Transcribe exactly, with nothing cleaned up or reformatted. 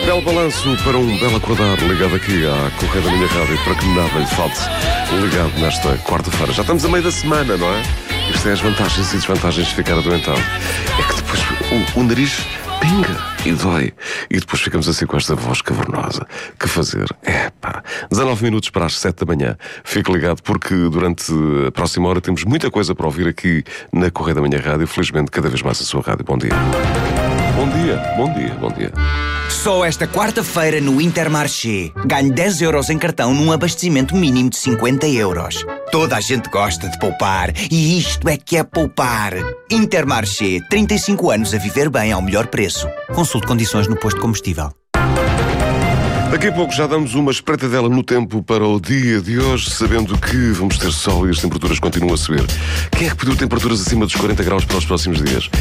Belo balanço para um belo acordar, ligado aqui à Correia da Minha Rádio, para que nada lhe falte, ligado nesta quarta-feira. Já estamos a meio da semana, não é? Isto é as vantagens e desvantagens de ficar adoentado. É que depois o, o nariz pinga e dói. E depois ficamos assim com esta voz cavernosa. Que fazer? É pá. dezanove minutos para as sete da manhã. Fique ligado porque durante a próxima hora temos muita coisa para ouvir aqui na Correia da Minha Rádio. Felizmente, cada vez mais a sua rádio. Bom dia. Bom dia, bom dia, bom dia. Só esta quarta-feira no Intermarché. Ganhe dez euros em cartão num abastecimento mínimo de cinquenta euros. Toda a gente gosta de poupar e isto é que é poupar. Intermarché, trinta e cinco anos a viver bem ao melhor preço. Consulte condições no posto de combustível. Daqui a pouco já damos uma espreitadela no tempo para o dia de hoje, sabendo que vamos ter sol e as temperaturas continuam a subir. Quem é que pediu temperaturas acima dos quarenta graus para os próximos dias?